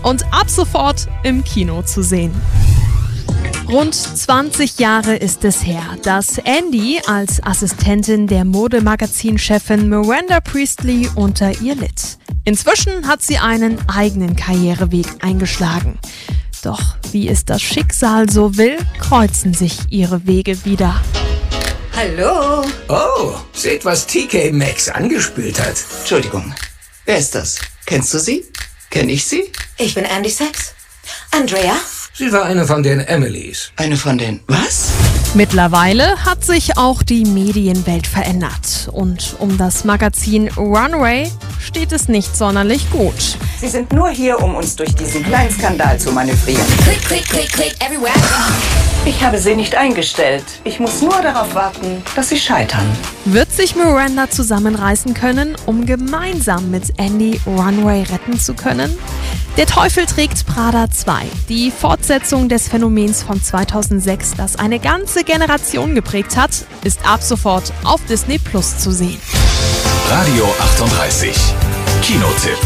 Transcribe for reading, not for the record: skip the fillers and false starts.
und ab sofort im Kino zu sehen. Rund 20 Jahre ist es her, dass Andy als Assistentin der Modemagazinchefin Miranda Priestly unter ihr litt. Inzwischen hat sie einen eigenen Karriereweg eingeschlagen. Doch wie es das Schicksal so will, kreuzen sich ihre Wege wieder. Hallo? Oh, seht, was TK Maxx angespült hat. Entschuldigung, wer ist das? Kennst du sie? Kenn ich sie? Ich bin Andy Sachs. Andrea? Sie war eine von den Emilys. Eine von den... Was? Mittlerweile hat sich auch die Medienwelt verändert. Und um das Magazin Runway steht es nicht sonderlich gut. Sie sind nur hier, um uns durch diesen kleinen Skandal zu manövrieren. Click, click, click, click, everywhere. Ich habe sie nicht eingestellt. Ich muss nur darauf warten, dass sie scheitern. Wird sich Miranda zusammenreißen können, um gemeinsam mit Andy Runway retten zu können? Der Teufel trägt Prada 2, die Fortsetzung des Phänomens von 2006, das eine ganze Generation geprägt hat, ist ab sofort auf Disney Plus zu sehen. Radio 38 Kinotipp.